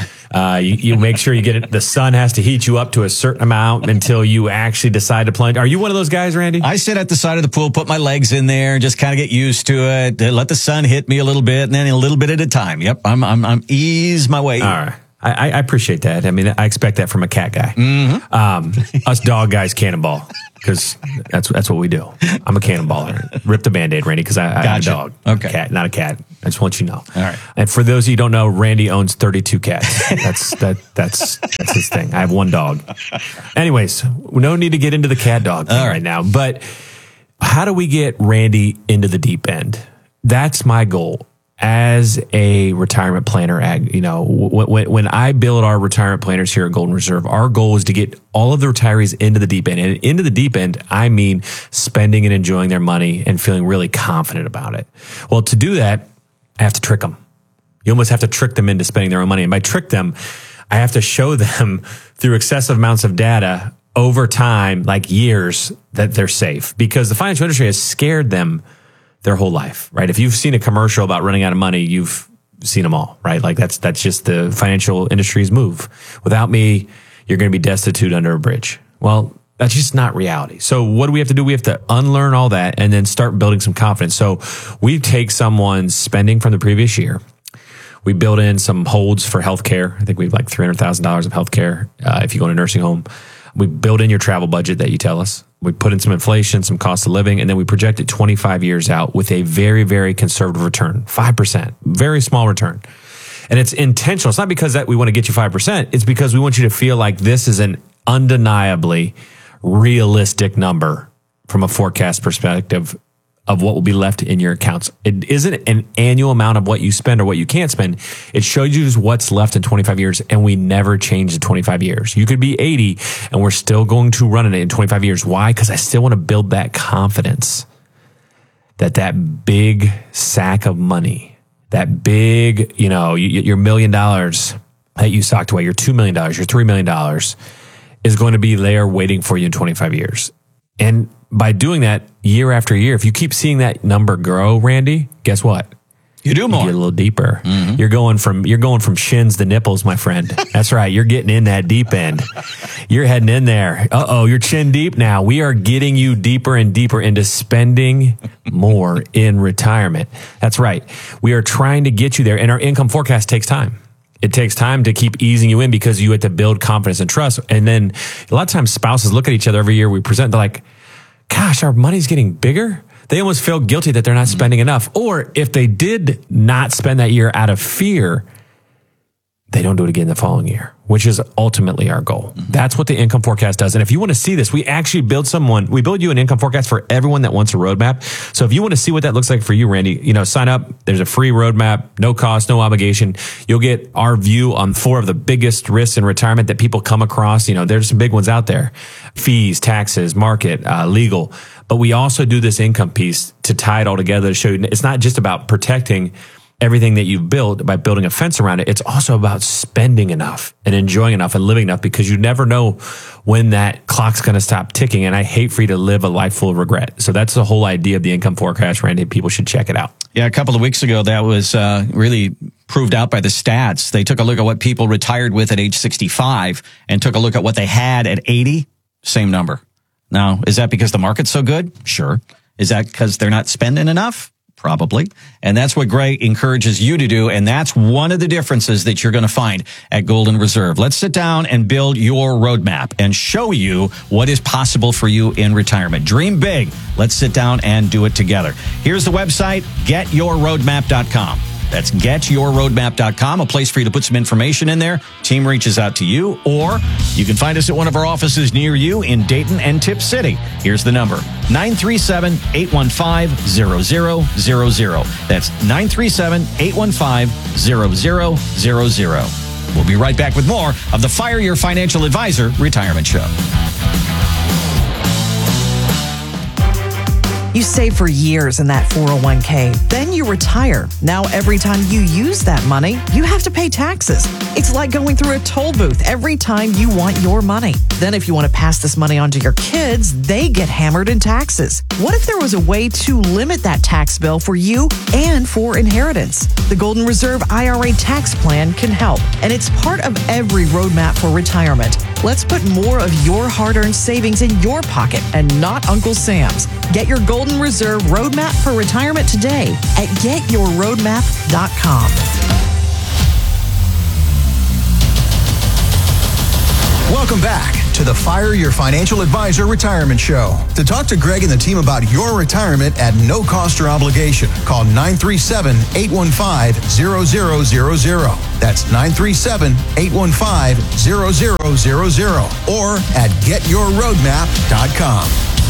You make sure you get it. The sun has to heat you up to a certain amount until you actually decide to plunge. Are you one of those guys, Randy? I sit at the side of the pool, put my legs in there, just kind of get used to it. Let the sun hit me a little bit, and then a little bit at a time. Yep, I'm ease my way. All right. I appreciate that. I mean, I expect that from a cat guy. Mm-hmm. Us dog guys cannonball, because that's what we do. I'm a cannonballer. Rip the Band-Aid, Randy, because I'm a dog. Okay. Cat, not a cat. I just want you to know. All right. And for those of you who don't know, Randy owns 32 cats. That's his thing. I have one dog. Anyways, no need to get into the cat dog thing right now. But how do we get Randy into the deep end? That's my goal. As a retirement planner, when I build our retirement planners here at Golden Reserve, our goal is to get all of the retirees into the deep end. And into the deep end, I mean spending and enjoying their money and feeling really confident about it. Well, to do that, I have to trick them. You almost have to trick them into spending their own money. And by trick them, I have to show them through excessive amounts of data over time, like years, that they're safe. Because the financial industry has scared them their whole life, right? If you've seen a commercial about running out of money, you've seen them all, right? Like that's just the financial industry's move. Without me, you're going to be destitute under a bridge. Well, that's just not reality. So what do we have to do? We have to unlearn all that and then start building some confidence. So we take someone's spending from the previous year. We build in some holds for healthcare. I think we have like $300,000 of healthcare if you go to a nursing home. We build in your travel budget that you tell us. We put in some inflation, some cost of living, and then we project it 25 years out with a very, very conservative return, 5%, very small return. And it's intentional. It's not because that we want to get you 5%. It's because we want you to feel like this is an undeniably realistic number from a forecast perspective of what will be left in your accounts. It isn't an annual amount of what you spend or what you can't spend. It shows you what's left in 25 years, and we never change in 25 years. You could be 80, and we're still going to run it in 25 years. Why? Because I still want to build that confidence that big sack of money, that big, your $1 million that you socked away, your $2 million, your $3 million is going to be there waiting for you in 25 years. And by doing that year after year, if you keep seeing that number grow, Randy, guess what? You do more. You get a little deeper. Mm-hmm. You're going from shins to nipples, my friend. That's right. You're getting in that deep end. You're heading in there. You're chin deep now. We are getting you deeper and deeper into spending more in retirement. That's right. We are trying to get you there, and our income forecast takes time. It takes time to keep easing you in because you have to build confidence and trust. And then a lot of times spouses look at each other every year we present. They're like, gosh, our money's getting bigger. They almost feel guilty that they're not spending enough. Or if they did not spend that year out of fear, they don't do it again the following year, which is ultimately our goal. That's what the income forecast does. And if you want to see this, we actually build you an income forecast for everyone that wants a roadmap. So if you want to see what that looks like for you, Randy, sign up. There's a free roadmap, no cost, no obligation. You'll get our view on 4 of the biggest risks in retirement that people come across. There's some big ones out there: fees, taxes, market, legal. But we also do this income piece to tie it all together to show you it's not just about protecting everything that you've built by building a fence around it. It's also about spending enough and enjoying enough and living enough, because you never know when that clock's going to stop ticking. And I hate for you to live a life full of regret. So that's the whole idea of the income forecast, Randy. People should check it out. Yeah, a couple of weeks ago, that was really proved out by the stats. They took a look at what people retired with at age 65 and took a look at what they had at 80, same number. Now, is that because the market's so good? Sure. Is that because they're not spending enough? Probably. And that's what Greg encourages you to do. And that's one of the differences that you're going to find at Golden Reserve. Let's sit down and build your roadmap and show you what is possible for you in retirement. Dream big. Let's sit down and do it together. Here's the website, getyourroadmap.com. That's getyourroadmap.com, a place for you to put some information in there. Team reaches out to you, or you can find us at one of our offices near you in Dayton and Tip City. Here's the number, 937-815-0000. That's 937-815-0000. We'll be right back with more of the Fire Your Financial Advisor Retirement Show. You save for years in that 401k. Then you retire. Now, every time you use that money, you have to pay taxes. It's like going through a toll booth every time you want your money. Then if you want to pass this money on to your kids, they get hammered in taxes. What if there was a way to limit that tax bill for you and for inheritance? The Golden Reserve IRA tax plan can help, and it's part of every roadmap for retirement. Let's put more of your hard-earned savings in your pocket and not Uncle Sam's. Get your Golden Reserve Roadmap for Retirement today at getyourroadmap.com. Welcome back to the Fire Your Financial Advisor Retirement Show. To talk to Greg and the team about your retirement at no cost or obligation, call 937-815-0000. That's 937-815-0000 or at getyourroadmap.com.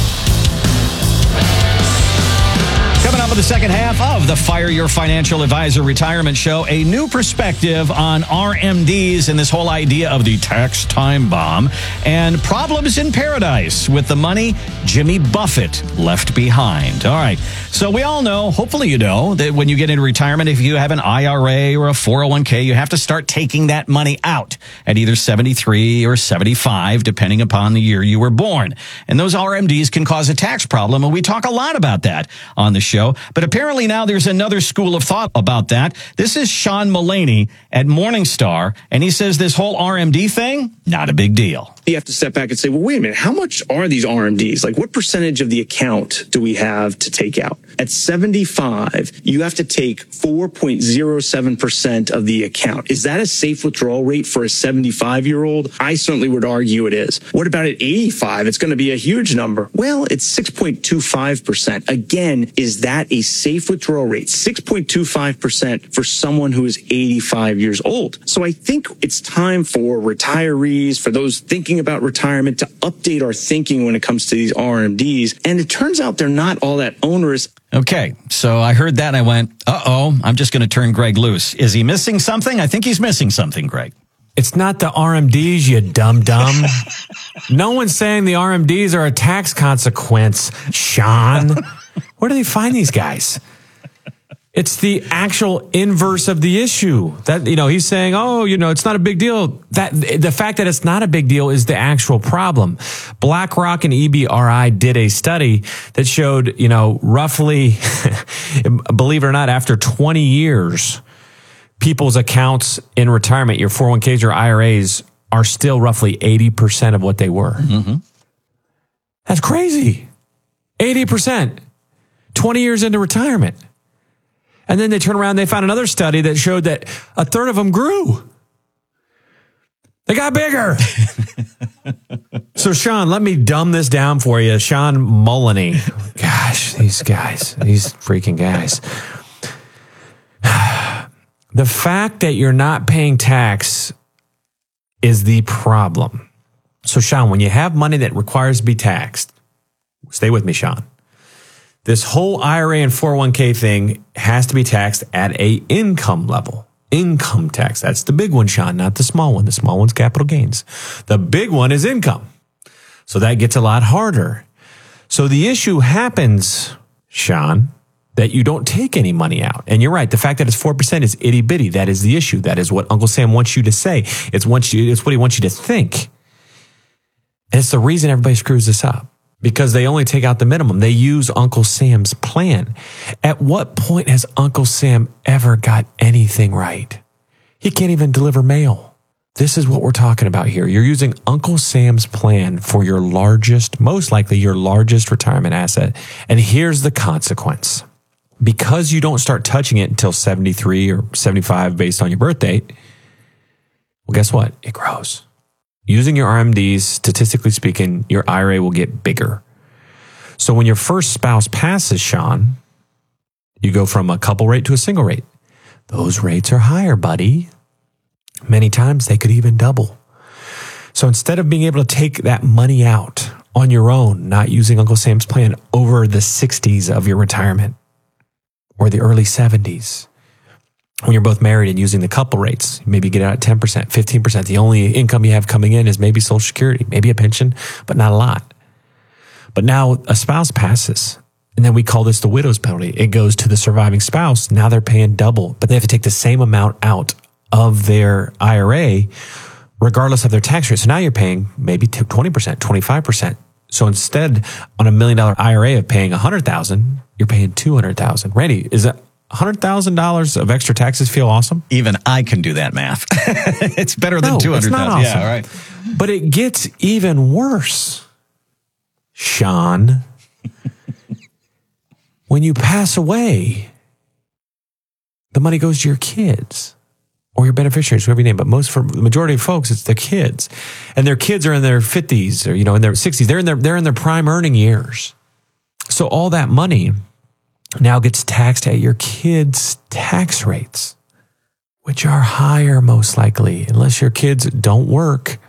Coming up in the second half of the Fire Your Financial Advisor Retirement Show, a new perspective on RMDs and this whole idea of the tax time bomb and problems in paradise with the money Jimmy Buffett left behind. All right. So we all know, hopefully you know, that when you get into retirement, if you have an IRA or a 401k, you have to start taking that money out at either 73 or 75, depending upon the year you were born. And those RMDs can cause a tax problem, and we talk a lot about that on the show. But apparently now there's another school of thought about that. This is Sean Mullaney at Morningstar, and he says this whole RMD thing, not a big deal. You have to step back and say, well, wait a minute, how much are these RMDs? Like, what percentage of the account do we have to take out? At 75, you have to take 4.07% of the account. Is that a safe withdrawal rate for a 75-year-old? I certainly would argue it is. What about at 85? It's going to be a huge number. Well, it's 6.25%. Again, is that a safe withdrawal rate? 6.25% for someone who is 85 years old. So I think it's time for retirees, for those thinking about retirement, to update our thinking when it comes to these RMDs. And it turns out they're not all that onerous. Okay, so I heard that and I went, uh-oh, I'm just going to turn Greg loose. Is he missing something? I think he's missing something, Greg. It's not the RMDs, you dumb. No one's saying the RMDs are a tax consequence, Sean. Where do they find these guys? It's the actual inverse of the issue. That, he's saying, it's not a big deal. That the fact that it's not a big deal is the actual problem. BlackRock and EBRI did a study that showed, roughly, believe it or not, after 20 years, people's accounts in retirement, your 401ks or IRAs, are still roughly 80% of what they were. Mm-hmm. That's crazy. 80%. 20 years into retirement. And then they turn around, they found another study that showed that a third of them grew. They got bigger. So, Sean, let me dumb this down for you. Sean Mullaney. Gosh, these freaking guys. The fact that you're not paying tax is the problem. So, Sean, when you have money that requires to be taxed, stay with me, Sean. This whole IRA and 401k thing has to be taxed at a income level. Income tax. That's the big one, Sean, not the small one. The small one's capital gains. The big one is income. So that gets a lot harder. So the issue happens, Sean, that you don't take any money out. And you're right. The fact that it's 4% is itty bitty. That is the issue. That is what Uncle Sam wants you to say. It's what he wants you to think. And it's the reason everybody screws this up. Because they only take out the minimum. They use Uncle Sam's plan. At what point has Uncle Sam ever got anything right? He can't even deliver mail. This is what we're talking about here. You're using Uncle Sam's plan for your most likely your largest retirement asset. And here's the consequence. Because you don't start touching it until 73 or 75 based on your birth date, well, guess what? It grows. Using your RMDs, statistically speaking, your IRA will get bigger. So when your first spouse passes, Sean, you go from a couple rate to a single rate. those rates are higher, buddy. Many times they could even double. So instead of being able to take that money out on your own, not using Uncle Sam's plan over the 60s of your retirement or the early 70s, when you're both married and using the couple rates, maybe get out at 10%, 15%. The only income you have coming in is maybe Social Security, maybe a pension, but not a lot. But now a spouse passes, and then we call this the widow's penalty. It goes to the surviving spouse. Now they're paying double, but they have to take the same amount out of their IRA, regardless of their tax rate. So now you're paying maybe 20%, 25%. So instead, on $1 million IRA of paying $100,000, you're paying $200,000. Randy, is that $100,000 of extra taxes feel awesome? Even I can do that math. It's better than $200,000. It's not awesome. Yeah, right. But it gets even worse, Sean. When you pass away, the money goes to your kids or your beneficiaries, whoever you name. But for the majority of folks, it's their kids, and their kids are in their 50s or in their 60s. They're in their prime earning years. So all that money now gets taxed at your kids' tax rates, which are higher most likely, unless your kids don't work